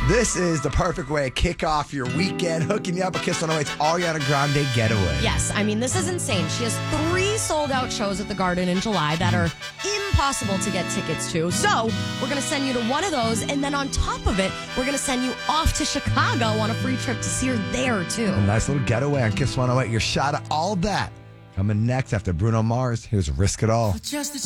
This is the perfect way to kick off your weekend, hooking you up with Kiss 108's Ariana Grande Getaway. Yes, I mean, this is insane. She has 3 sold-out shows at the Garden in July that are impossible to get tickets to. So we're going to send you to one of those, and then on top of it, we're going to send you off to Chicago on a free trip to see her there, too. A nice little getaway on Kiss 108. Your shot of all that coming next after Bruno Mars. Here's Risk It All. Just